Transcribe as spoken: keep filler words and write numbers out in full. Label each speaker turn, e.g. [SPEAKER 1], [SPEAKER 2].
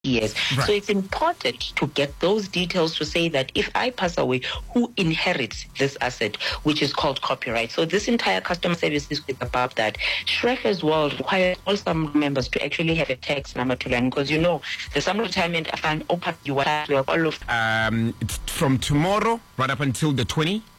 [SPEAKER 1] years. Right. So it's important to get those details to say that if I pass away, who inherits this asset, which is called copyright. So this entire customer service is about that. Shrek as well requires all SAMRO members to actually have a tax number to learn, because you know the SAMRO retirement fund open you all of
[SPEAKER 2] um it's from tomorrow right up until the twentieth